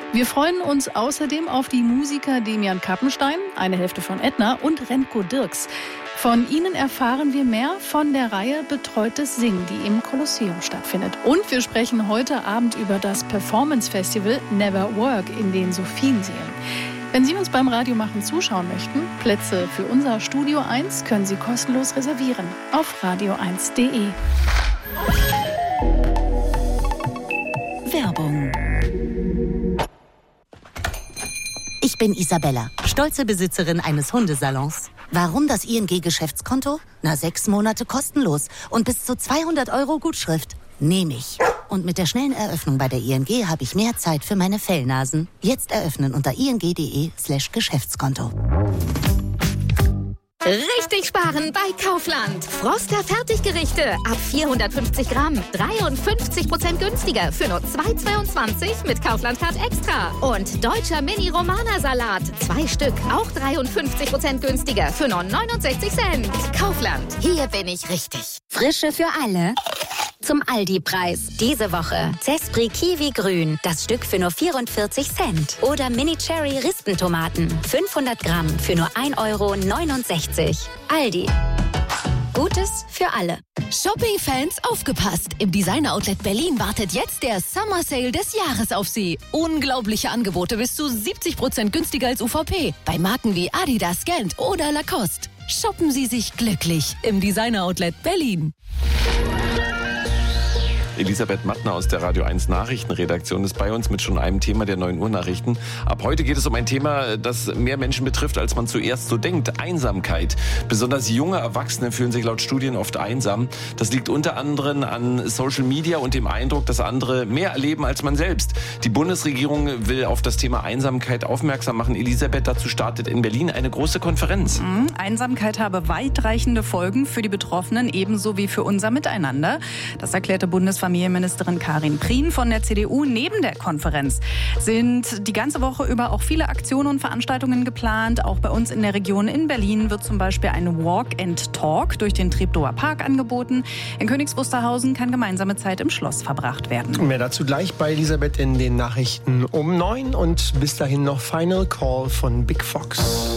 Wir freuen uns außerdem auf die Musiker Demian Kappenstein, eine Hälfte von Edna, und Remco Dirks. Von ihnen erfahren wir mehr von der Reihe Betreutes Singen, die im Kolosseum stattfindet. Und wir sprechen heute Abend über das Performance-Festival Never Work in den Sophiensälen. Wenn Sie uns beim Radiomachen zuschauen möchten, Plätze für unser Studio 1 können Sie kostenlos reservieren auf radio1.de. Werbung. Ich bin Isabella, stolze Besitzerin eines Hundesalons. Warum das ING-Geschäftskonto? 6 Monate kostenlos und bis zu 200 € Gutschrift. Nehme ich. Und mit der schnellen Eröffnung bei der ING habe ich mehr Zeit für meine Fellnasen. Jetzt eröffnen unter ing.de/Geschäftskonto. Richtig sparen bei Kaufland. Froster Fertiggerichte ab 450 Gramm. 53% günstiger für nur 2,22 mit Kaufland Card Extra. Und deutscher Mini-Romana-Salat. 2 Stück, auch 53% günstiger für nur 69 Cent. Kaufland, hier bin ich richtig. Frische für alle. Zum Aldi-Preis. Diese Woche Zespri Kiwi Grün, das Stück für nur 44 Cent. Oder Mini Cherry Rispentomaten, 500 Gramm für nur 1,69 €. Aldi. Gutes für alle. Shopping-Fans, aufgepasst! Im Designer-Outlet Berlin wartet jetzt der Summer Sale des Jahres auf Sie. Unglaubliche Angebote bis zu 70% günstiger als UVP. Bei Marken wie Adidas, Gant oder Lacoste. Shoppen Sie sich glücklich im Designer-Outlet Berlin. Elisabeth Mattner aus der Radio 1 Nachrichtenredaktion ist bei uns mit schon einem Thema der 9 Uhr Nachrichten. Ab heute geht es um ein Thema, das mehr Menschen betrifft, als man zuerst so denkt. Einsamkeit. Besonders junge Erwachsene fühlen sich laut Studien oft einsam. Das liegt unter anderem an Social Media und dem Eindruck, dass andere mehr erleben als man selbst. Die Bundesregierung will auf das Thema Einsamkeit aufmerksam machen. Elisabeth, dazu startet in Berlin eine große Konferenz. Einsamkeit habe weitreichende Folgen für die Betroffenen, ebenso wie für unser Miteinander. Das erklärte Bundesfamilienministerin Karin Prien von der CDU. Neben der Konferenz sind die ganze Woche über auch viele Aktionen und Veranstaltungen geplant. Auch bei uns in der Region in Berlin wird zum Beispiel ein Walk and Talk durch den Treptower Park angeboten. In Königs Wusterhausen kann gemeinsame Zeit im Schloss verbracht werden. Mehr dazu gleich bei Elisabeth in den Nachrichten um 9 und bis dahin noch Final Call von Big Fox.